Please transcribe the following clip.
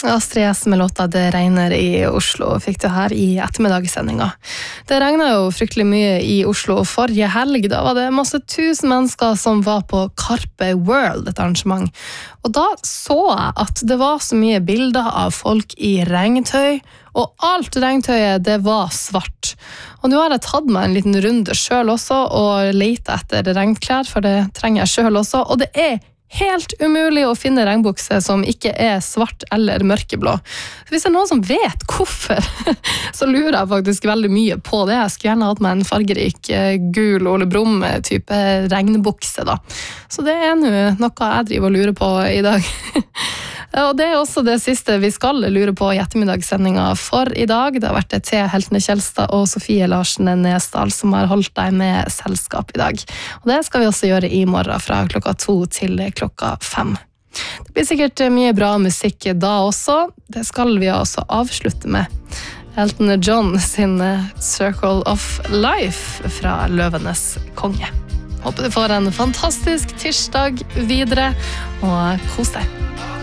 Astrid S med låta Det regner i Oslo fikk du her i ettermiddagssendinga. Det regnet jo fryktelig mye i Oslo forrige helg. Da var det masse tusen mennesker som var på Carpe World, et arrangement. Og da så jeg at det var så mye bilder av folk i regntøy, og alt regntøyet det var svart. Og nå har jeg tatt meg en liten runde selv også, og leter etter regnklær, for det trenger jeg selv også, og det er helt umulig å finne regnbukse som ikke er svart eller mørkeblå. Hvis det er noen som vet hvorfor, så lurer jeg faktisk veldig mye på det. Jeg skulle gjerne hatt meg en fargerik gul Ole Brumm-type regnbukse da. Så det er noe jeg driver og lurer på i dag. Og det er også det siste vi skal lure på i ettermiddagssendinga for i dag. Det har vært Thea Heltene Kjelstad og Sofie Larsen Nesdal som har holdt deg med selskap i dag. Og det skal vi også gjøre i morgen fra 2 til 5. Det blir sikkert mye bra musikk da også. Det skal vi også avslutte med. Elton John sin Circle of Life fra Løvenes konge. Håper du får en fantastisk tirsdag videre, og kos deg.